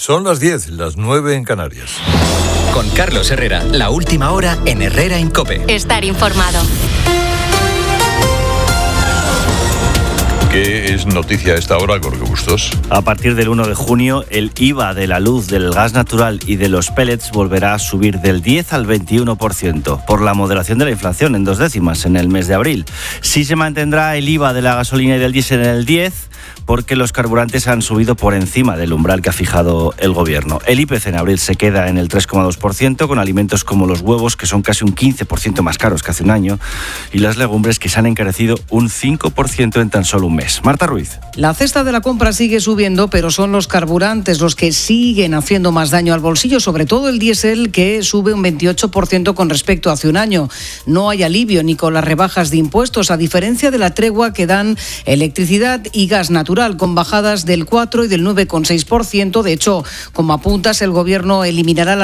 Son las 10, las 9 en Canarias. Con Carlos Herrera, la última hora en Herrera en COPE. Estar informado. ¿Qué es noticia a esta hora, Jorge Bustos? A partir del 1 de junio, el IVA de la luz, del gas natural y de los pellets volverá a subir del 10 al 21% por la moderación de la inflación en 2 décimas en el mes de abril. Sí se mantendrá el IVA de la gasolina y del diésel en el 10%, porque los carburantes han subido por encima del umbral que ha fijado el gobierno. El IPC en abril se queda en el 3,2%, con alimentos como los huevos, que son casi un 15% más caros que hace un año, y las legumbres, que se han encarecido un 5% en tan solo un mes. Marta Ruiz. La cesta de la compra sigue subiendo, pero son los carburantes los que siguen haciendo más daño al bolsillo, sobre todo el diésel, que sube un 28% con respecto a hace un año. No hay alivio ni con las rebajas de impuestos, a diferencia de la tregua que dan electricidad y gas natural, con bajadas del 4 y del 9,6%. De hecho, como apuntas, el gobierno eliminará la